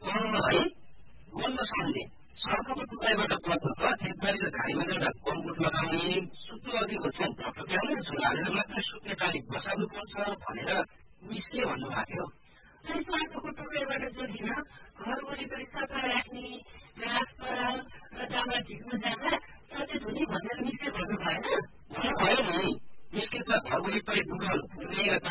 है मन नसम्झे सर्पको टुक्राबाट बच्नु त त्यसबारी त घारीमा एउटा कम्पुट लगाउने सुत्नु अघि ओछ्यान टक्टक्याउने झुलालेर मात्रै सुत्ने तालिक बसाल्नुपर्छ भनेर मिसले भन्नुभएको थियो। अनि सर्पको टुक्राबाट जोडिन घर वरिपरि सफा राख्ने घाँस पराल र दाउरा झिक्न जाँदा सचेत हुने भनेर मिसले भन्नु भएन? भन्नुभयो नि। मिसले त घर वरिपरि डुडल